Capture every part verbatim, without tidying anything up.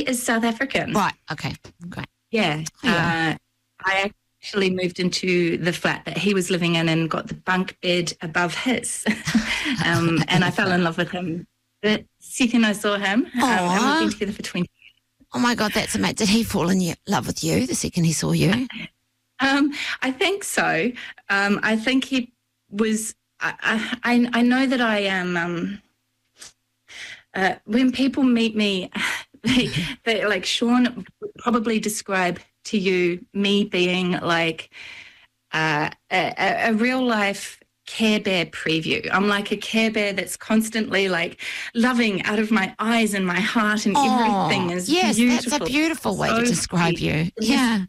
is South African. Right, okay, great. Yeah. Oh, yeah. Uh, I actually moved into the flat that he was living in and got the bunk bed above his. um, and I fell in love with him the second I saw him. Um, and we've been together for twenty years. Oh, my God, that's amazing. Did he fall in love with you the second he saw you? Um, I think so. Um, I think he was... I, I, I know that I am... Um, uh, when people meet me, they, they like, Sean would probably describe to you me being like uh, a, a real life Care Bear preview. I'm like a Care Bear that's constantly like loving out of my eyes and my heart, and oh, everything is yes, beautiful. That's a beautiful way so to describe sweet. you. Yeah.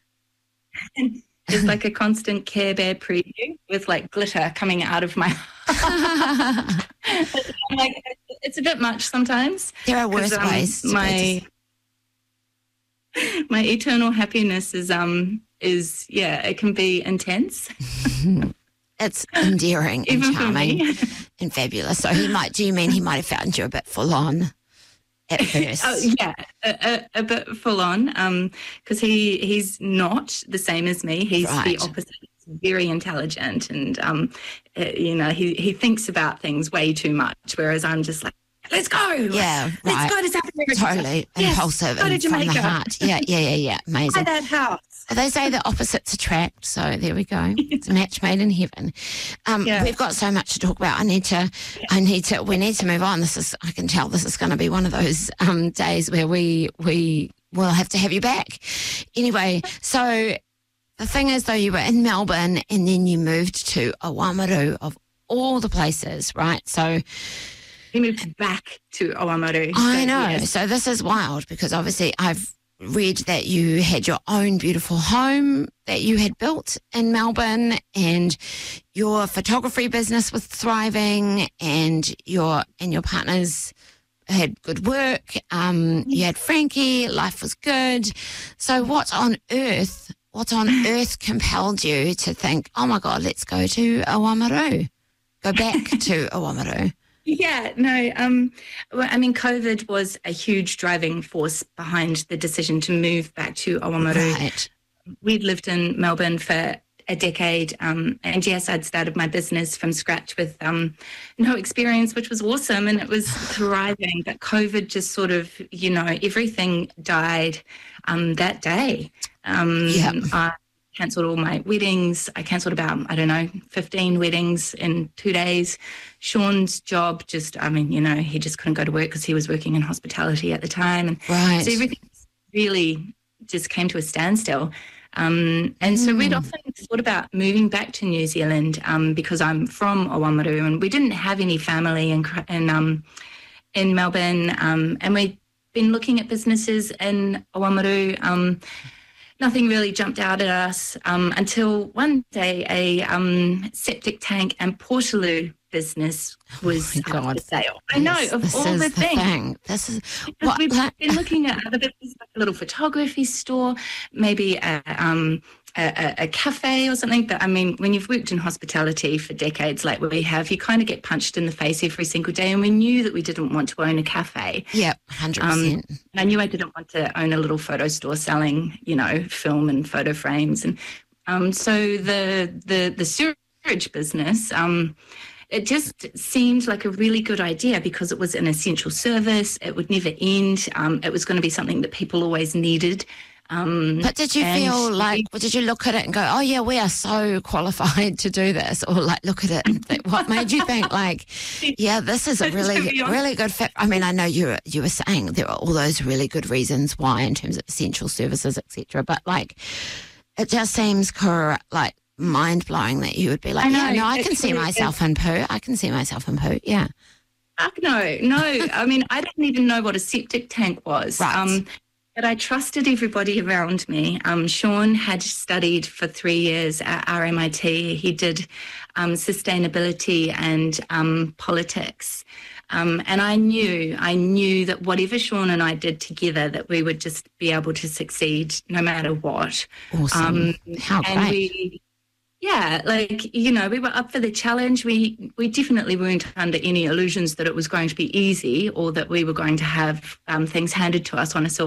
It's like a constant Care Bear preview with like glitter coming out of my heart. Like, it's a bit much sometimes. There are worse um, ways. To my my eternal happiness is um is yeah, it can be intense. It's endearing and Even charming and fabulous. So he might. Do you mean he might have found you a bit full on at first? Oh, yeah, a, a, a bit full on. Um, because he he's not the same as me. He's Right. the opposite. He's very intelligent, and um, uh, you know, he he thinks about things way too much. Whereas I'm just like, let's go. Yeah, Let's right. go to South America. Totally Yes, impulsive go to and from the Jamaica. heart. Yeah, yeah, yeah, yeah. Buy Amazing. that house. They say the opposites attract, so there we go. It's a match made in heaven. Um, Yeah. We've got so much to talk about. I need to, I need to, we need to move on. This is, I can tell this is going to be one of those um, days where we we will have to have you back. Anyway, so the thing is, though, you were in Melbourne and then you moved to Oamaru of all the places, right? So He moved back to Oamaru. I so, know. yes. So this is wild because obviously I've read that you had your own beautiful home that you had built in Melbourne, and your photography business was thriving, and your and your partners had good work. Um, you had Frankie, life was good. So what on earth, what on earth compelled you to think, oh my God, let's go to Oamaru, go back to Oamaru? Yeah, no, um, well, I mean, COVID was a huge driving force behind the decision to move back to Oamaru. Right. We'd lived in Melbourne for a decade, um, and yes, I'd started my business from scratch with um, no experience, which was awesome, and it was thriving. But COVID just sort of, you know, everything died um, that day. Um, Yeah. I cancelled all my weddings. I cancelled about, I don't know, fifteen weddings in two days. Sean's job just, I mean, you know, he just couldn't go to work because he was working in hospitality at the time. And Right. so everything really just came to a standstill. Um, and so we'd often thought about moving back to New Zealand um, because I'm from Oamaru, and we didn't have any family in, in, um, in Melbourne. Um, and we'd been looking at businesses in Oamaru. Um, Nothing really jumped out at us um, until one day a um, septic tank and portaloo business was Oh my up God. for sale. I know, Yes, of this all is the the things. thing. This is Because what we've like, been looking at other businesses, like a little photography store, maybe a, um, a, a, a cafe or something. But I mean, when you've worked in hospitality for decades like we have, you kind of get punched in the face every single day. And we knew that we didn't want to own a cafe. yeah, hundred Um, percent. and I knew I didn't want to own a little photo store selling, you know, film and photo frames. And um, so the the the sewerage business, um, it just seemed like a really good idea because it was an essential service. It would never end. Um, it was going to be something that people always needed. Um, But did you and feel like, we- did you look at it and go, oh yeah, we are so qualified to do this? Or like look at it and think, what made you think like, yeah, this is a To really, be honest- really good fit? I mean, I know you were, you were saying there are all those really good reasons why in terms of essential services, et cetera. But like, it just seems cor- like mind blowing that you would be like, I know, yeah, no, I it can see truly myself in poo. I can see myself in poo. Yeah. Fuck no, no. I mean, I didn't even know what a septic tank was. Right. Um, but I trusted everybody around me. Um, Sean had studied for three years at R M I T. He did um, sustainability and um, politics. Um, and I knew, I knew that whatever Sean and I did together, that we would just be able to succeed no matter what. Awesome. Um, How and great. we, yeah, like, you know, we were up for the challenge. We we definitely weren't under any illusions that it was going to be easy or that we were going to have um, things handed to us on a silver